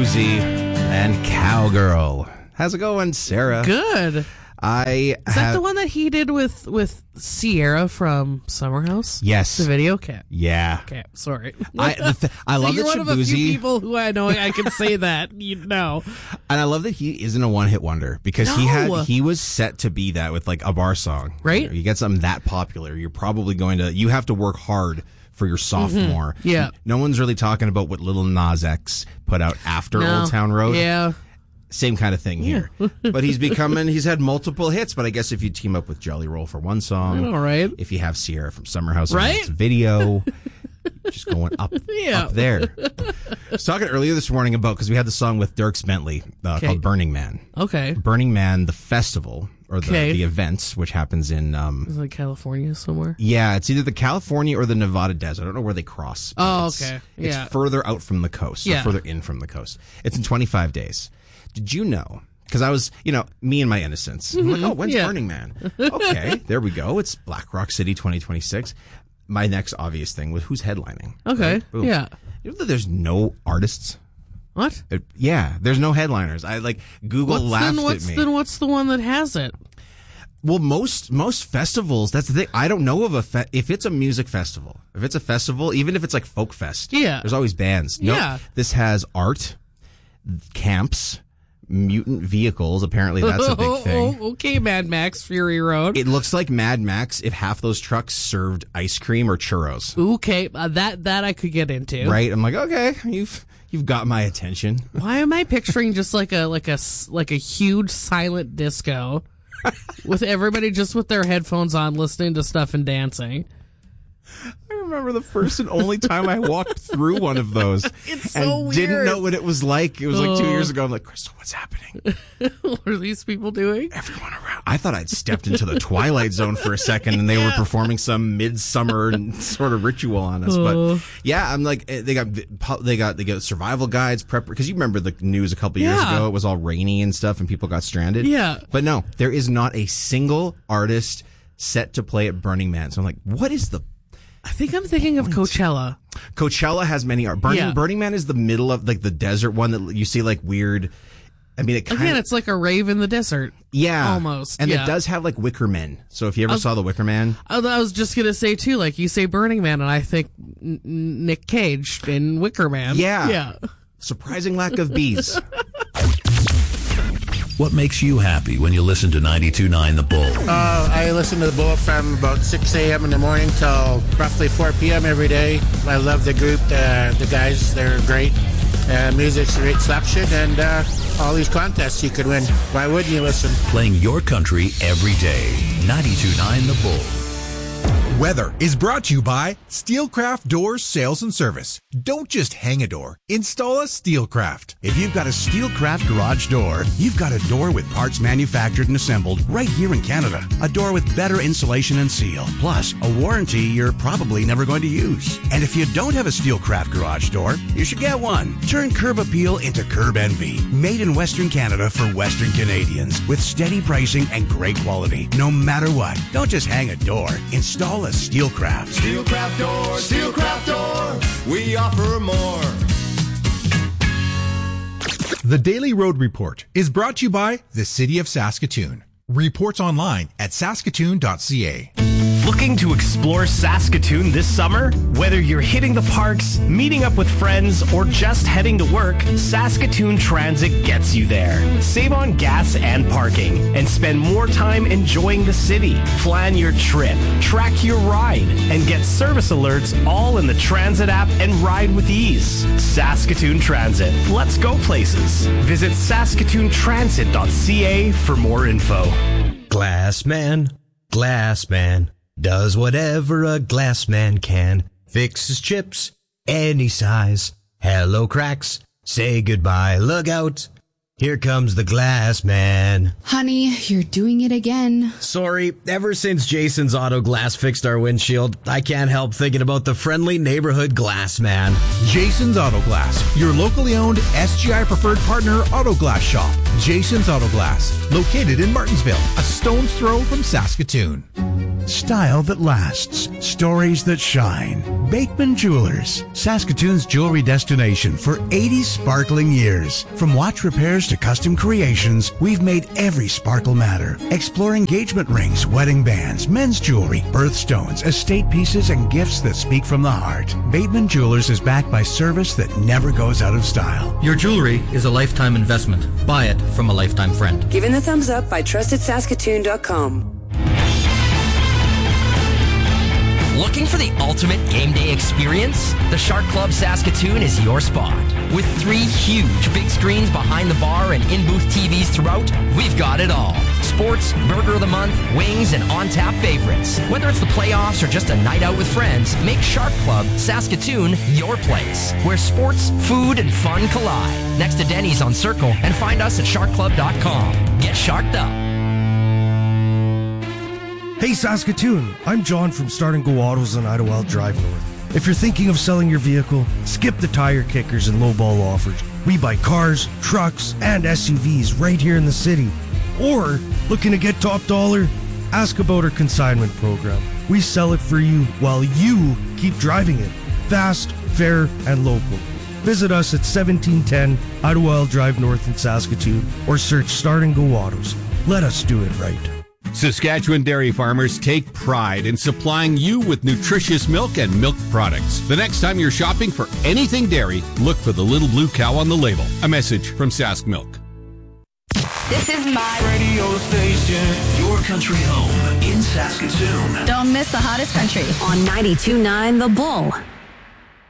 Boozy and Cowgirl. How's it going, Sarah? Good. Is that the one that he did with Sierra from Summer House? Yes. The video? Okay. Yeah. Okay, sorry. I love You're that one of a few Shabuzi, people who I know I can say that, and I love that he isn't a one-hit wonder, because he was set to be that with like a bar song. Right. You get something that popular, you have to work hard for your sophomore. Mm-hmm. Yeah. No one's really talking about what Lil Nas X put out after Old Town Road. Yeah. Same kind of thing here. But he's had multiple hits, but I guess if you team up with Jelly Roll for one song, all right. if you have Sierra from Summer House on Right? its video, just going up there. I was talking earlier this morning because we had the song with Dierks Bentley called Burning Man. Okay. Burning Man, the festival, or the event, which happens in... Is it like California somewhere? Yeah, it's either the California or the Nevada desert. I don't know where they cross. Oh, okay. It's further out from the coast, or further in from the coast. It's in 25 days. Did you know? Because I was, me and my innocence. I'm like, when's Burning Man? Okay, there we go. It's Black Rock City 2026. My next obvious thing was who's headlining. Okay, right? yeah. You know that there's no artists? What? There's no headliners. Google laughed at me. Then what's the one that has it? Well, most festivals, that's the thing. I don't know of if it's a music festival. If it's a festival, even if it's like Folk Fest, there's always bands. No, this has art, camps, mutant vehicles. Apparently that's a big thing. Okay, Mad Max Fury Road. It looks like Mad Max if half those trucks served ice cream or churros. Okay, that I could get into. Right? I'm like, okay, you've got my attention. Why am I picturing just like a huge silent disco with everybody just with their headphones on listening to stuff and dancing? I remember the first and only time I walked through one of those. It's so and weird. Didn't know what it was like. It was like 2 years ago. I'm like, Crystal, what's happening? What are these people doing? Everyone around. I thought I'd stepped into the Twilight Zone for a second, and they were performing some midsummer sort of ritual on us. But yeah, I'm like, they got survival guides, because you remember the news a couple years ago. It was all rainy and stuff, and people got stranded. Yeah, but no, there is not a single artist set to play at Burning Man. So I'm like, what is the? I think I'm thinking of Coachella. Coachella has many art. Burning Man is the middle of like the desert one that you see like weird. I mean, it's like a rave in the desert. Yeah, almost. And it does have like Wicker Men. So if you ever saw the Wicker Man, I was just gonna say too. Like you say Burning Man, and I think Nick Cage in Wicker Man. Yeah. Surprising lack of bees. What makes you happy when you listen to 92.9 The Bull? I listen to The Bull from about 6 a.m. in the morning till roughly 4 p.m. every day. I love the group, the guys, they're great. Music's a great selection, and all these contests you could win. Why wouldn't you listen? Playing your country every day. 92.9 The Bull. Weather is brought to you by Steelcraft Doors Sales and Service. Don't just hang a door, install a Steelcraft. If you've got a Steelcraft garage door, you've got a door with parts manufactured and assembled right here in Canada. A door with better insulation and seal, plus a warranty you're probably never going to use. And if you don't have a Steelcraft garage door, you should get one. Turn curb appeal into curb envy. Made in Western Canada for Western Canadians with steady pricing and great quality. No matter what, don't just hang a door, install a Steelcraft. Steelcraft Door, Steelcraft Door, we offer more. The Daily Road Report is brought to you by the City of Saskatoon. Reports online at saskatoon.ca. Looking to explore Saskatoon this summer? Whether you're hitting the parks, meeting up with friends, or just heading to work, Saskatoon Transit gets you there. Save on gas and parking, and spend more time enjoying the city. Plan your trip, track your ride, and get service alerts all in the Transit app and ride with ease. Saskatoon Transit. Let's go places. Visit saskatoontransit.ca for more info. Glass man, does whatever a glass man can. Fixes chips, any size. Hello cracks, say goodbye, look out. Here comes the glass man. Honey, you're doing it again. Sorry, ever since Jason's Auto Glass fixed our windshield, I can't help thinking about the friendly neighborhood glass man. Jason's Auto Glass, your locally owned SGI preferred partner auto glass shop. Jason's Auto Glass, located in Martinsville, a stone's throw from Saskatoon. style that lasts, stories that shine. Bateman Jewelers, Saskatoon's jewelry destination for 80 sparkling years. From watch repairs to custom creations, we've made every sparkle matter. Explore engagement rings, wedding bands, men's jewelry, birthstones, estate pieces, and gifts that speak from the heart. Bateman Jewelers is backed by service that never goes out of style. Your jewelry is a lifetime investment. Buy it from a lifetime friend. Given the thumbs up by TrustedSaskatoon.com. Looking for the ultimate game day experience? The Shark Club Saskatoon is your spot. With 3 huge big screens behind the bar and in-booth TVs throughout, we've got it all. Sports, burger of the month, wings, and on-tap favorites. Whether it's the playoffs or just a night out with friends, make Shark Club Saskatoon your place, where sports, food, and fun collide. Next to Denny's on Circle, and find us at sharkclub.com. Get sharked up. Hey Saskatoon, I'm John from Start and Go Autos on Idlewild Drive North. If you're thinking of selling your vehicle, skip the tire kickers and lowball offers. We buy cars, trucks, and SUVs right here in the city. Or, looking to get top dollar? Ask about our consignment program. We sell it for you while you keep driving it. Fast, fair, and local. Visit us at 1710 Idlewild Drive North in Saskatoon or search Start and Go Autos. Let us do it right. Saskatchewan dairy farmers take pride in supplying you with nutritious milk and milk products. The next time you're shopping for anything dairy, look for the little blue cow on the label. A message from Sask Milk. This is my radio station, your country home in Saskatoon. Don't miss the hottest country on 92.9 The Bull.